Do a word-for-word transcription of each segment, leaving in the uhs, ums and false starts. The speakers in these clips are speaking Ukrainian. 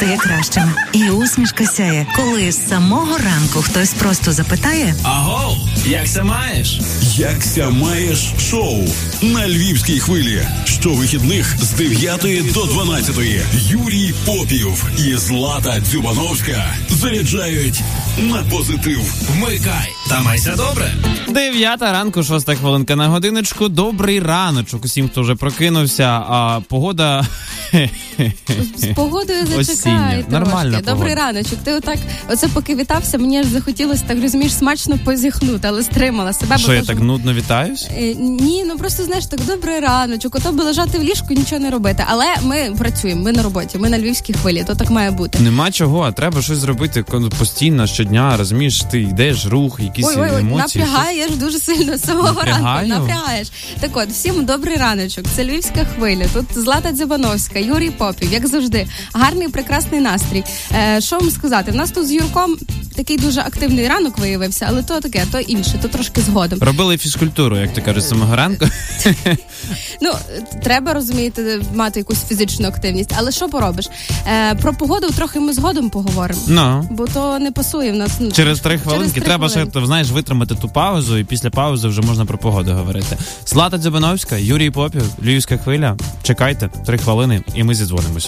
стає кращими. І усмішка сяє, коли з самого ранку хтось просто запитає: Аго, якся маєш? Якся маєш шоу на Львівській хвилі. Щовихідних з дев'ятої до дванадцятої. Юрій Попів і Злата Дзюбановська заряджають на позитив. Вмикай та майся добре. Дев'ята ранку, шоста хвилинка на годиночку. Добрий раночок усім, хто вже прокинувся. А погода... З погодою зачекай трошки. Нормальна Добрий погода. раночок. Ти отак, оце поки вітався, мені аж захотілося, так розумієш, смачно позіхнути, але стримала себе. Що, бо я тож... так нудно вітаюсь? Е, ні, ну просто, знаєш, так добрий раночок, ото би лежати в ліжку і нічого не робити. Але ми працюємо, ми на роботі, ми на Львівській хвилі, то так має бути. Нема чого, а треба щось зробити постійно, щодня, розумієш, ти йдеш, рух, якісь ой, ой, ой, емоції. напрягаєш щось... дуже сильно з самого Напрягаю? ранку. Напрягаєш. Так от, всім добрий раночок. Це Львівська хвиля. Тут Злата Дзюбановська, Юрій Попів, як завжди. Гарний, прекрасний настрій. Е, що вам сказати? В нас тут з Юрком такий дуже активний ранок виявився, але то таке, то інше, то трошки згодом. Робили фізкультуру, як ти кажеш, з самого ранку. Ну, треба, розумієте, мати якусь фізичну активність. Але що поробиш? Е, про погоду трохи ми згодом поговоримо. Ну. Бо то не пасує в нас. Ну, Через три хвилинки через три треба хвилинки. ще, знаєш, витримати ту паузу, і після паузи вже можна про погоду говорити. Злата Дзюбановська, Юрій Попів, Львівська хвиля. Чекайте, три хвилини, і ми зідзвонимось.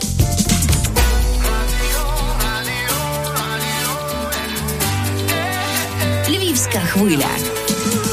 Львівська хвиля.